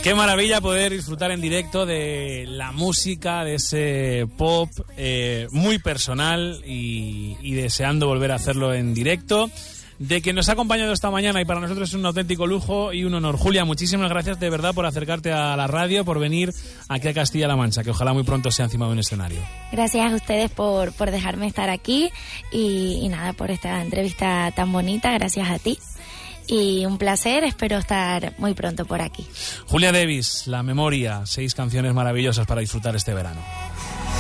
Qué maravilla poder disfrutar en directo de la música, de ese pop muy personal y deseando volver a hacerlo en directo. De quien nos ha acompañado esta mañana y para nosotros es un auténtico lujo y un honor. Julia, muchísimas gracias de verdad por acercarte a la radio, por venir aquí a Castilla-La Mancha, que ojalá muy pronto sea encima de un escenario. Gracias a ustedes por dejarme estar aquí y nada, por esta entrevista tan bonita, gracias a ti. Y un placer, espero estar muy pronto por aquí. Julia Davis, La Memoria, 6 canciones maravillosas para disfrutar este verano.